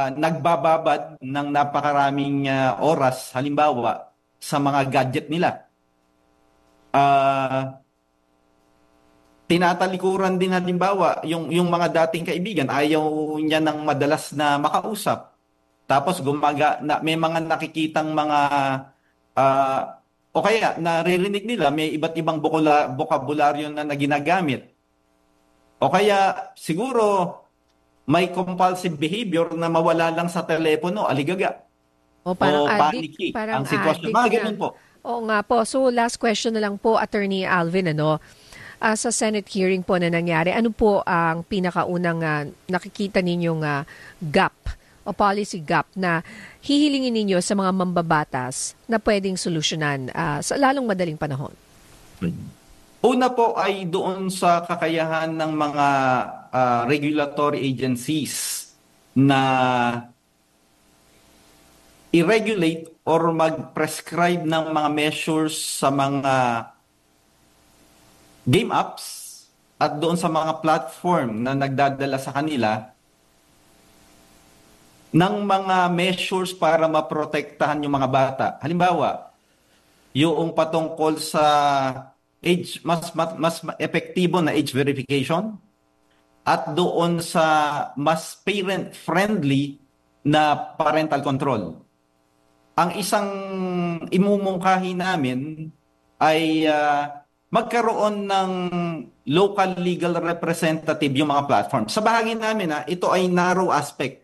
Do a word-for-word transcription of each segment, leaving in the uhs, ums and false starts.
nagbababad ng napakaraming uh, oras, halimbawa, sa mga gadget nila. Uh, tinatalikuran din halimbawa, yung, yung mga dating kaibigan, ayaw niya ng madalas na makausap. Tapos gumaga, na, may mga nakikitang mga, uh, o kaya naririnig nila, may iba't ibang bukula, bokabularyo na, na ginagamit. O kaya siguro may compulsive behavior na mawala lang sa telepono, aligaga. O parang o addict, panicky parang ang sitwasyon. addict Mga na. ganun po. Oo nga po. So last question na lang po, Attorney Alvin, ano? Uh, sa Senate hearing po na nangyari, ano po ang pinakaunang uh, nakikita ninyong uh, gap o policy gap na hihilingin ninyo sa mga mambabatas na pwedeng solusyonan uh, sa lalong madaling panahon? Una po ay doon sa kakayahan ng mga uh, regulatory agencies na i-regulate or mag-prescribe ng mga measures sa mga game apps at doon sa mga platform na nagdadala sa kanila ng mga measures para maprotektahan yung mga bata. Halimbawa, yung patungkol sa age, mas, mas, mas epektibo na age verification at doon sa mas parent-friendly na parental control. Ang isang imumungkahi namin ay uh, magkaroon ng local legal representative yung mga platform. Sa bahagi namin, ha, ito ay narrow aspect.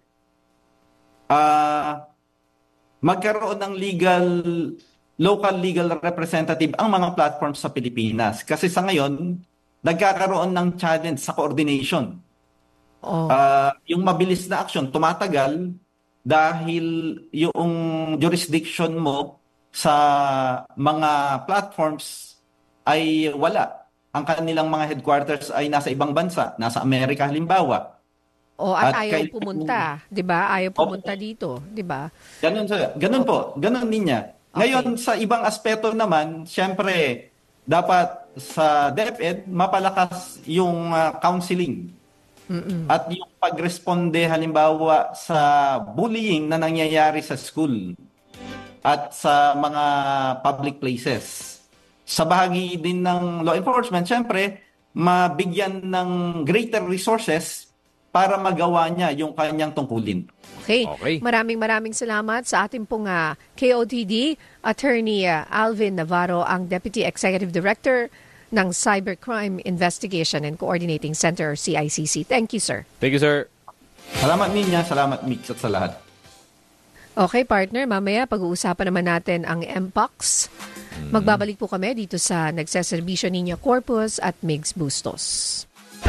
Uh, magkaroon ng legal local legal representative ang mga platforms sa Pilipinas. Kasi sa ngayon, nagkakaroon ng challenge sa coordination. Oh. Uh, yung mabilis na action, tumatagal dahil yung jurisdiction mo sa mga platforms ay wala. Ang kanilang mga headquarters ay nasa ibang bansa, nasa Amerika halimbawa. O at, at ayaw kay, pumunta, 'di ba? Ayaw pumunta oh, dito, 'di ba? Ganun sa ganun oh. po, ganun din niya. Okay. Ngayon sa ibang aspeto naman, syempre dapat sa DepEd mapalakas yung uh, counseling. Mm-mm. At yung pagresponde halimbawa sa bullying na nangyayari sa school at sa mga public places. Sa bahagi din ng law enforcement, syempre mabigyan ng greater resources para magawa niya yung kanyang tungkulin. Okay. okay. Maraming maraming salamat sa ating pong uh, K O T D, Attorney uh, Alvin Navarro, ang Deputy Executive Director ng Cybercrime Investigation and Coordinating Center, C I C C. Thank you, sir. Thank you, sir. Salamat niya, salamat Mix at sa lahat. Okay, partner, mamaya pag-uusapan naman natin ang M POX. Hmm. Magbabalik po kami dito sa nagseserbisyo Niña Corpus at Migs Bustos.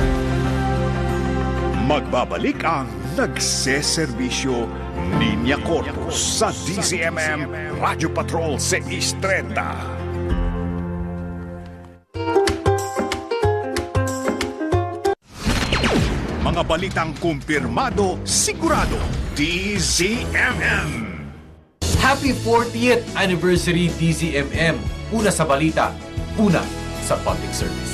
Magbabalik ang nagseserbisyo Niña Corpus sa D Z M M Radio Patrol six thirty. Mga balitang kumpirmado, sigurado, D Z M M. Happy fortieth anniversary D Z M M. Una sa balita, una sa public service.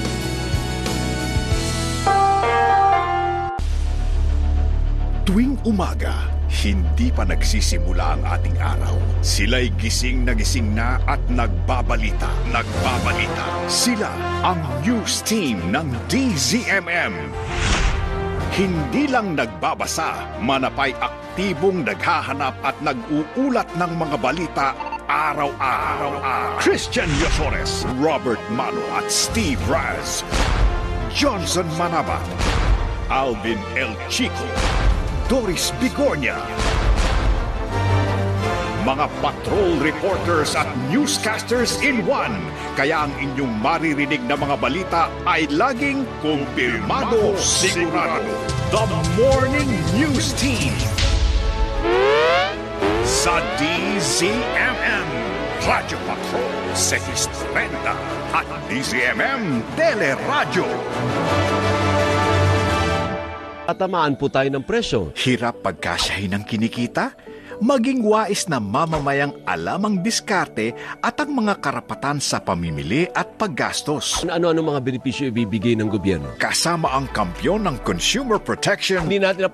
Tuwing umaga, hindi pa nagsisimula ang ating araw. Sila'y gising na gising na at nagbabalita. Nagbabalita. Sila ang news team ng D Z M M. Hindi lang nagbabasa, manapay aktibong naghahanap at nag-uulat ng mga balita araw-araw. Christian Yosores, Robert Mano at Steve Raz. Johnson Manaba, Alvin El Chico, Doris Bigornia. Mga patrol reporters at newscasters in one. Kaya ang inyong maririnig na mga balita ay laging kumpirmado, sigurado. The Morning News Team sa D Z M M Radio Patrol six thirty at D Z M M Teleradyo. Tatamaan po tayo ng presyo. Hirap pagkasyahin ng kinikita? Maging wais na mamamayang alam ang diskarte at ang mga karapatan sa pamimili at paggastos. Ano-ano mga benepisyo ibibigay ng gobyerno? Kasama ang kampyon ng consumer protection. Hindi natin